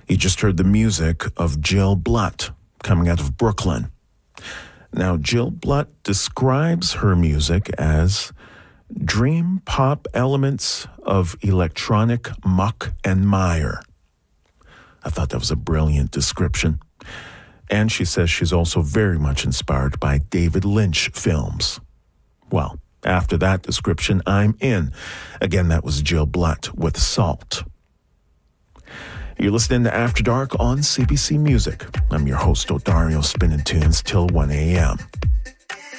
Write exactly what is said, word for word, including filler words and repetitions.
You just heard the music of Jill Blutt, coming out of Brooklyn. Now, Jill Blutt describes her music as dream pop elements of electronic muck and mire. I thought that was a brilliant description. And she says she's also very much inspired by David Lynch films. Well, after that description, I'm in. Again, that was Jill Blutt with Salt. You're listening to After Dark on C B C Music. I'm your host, Odario, spinning tunes till one a.m.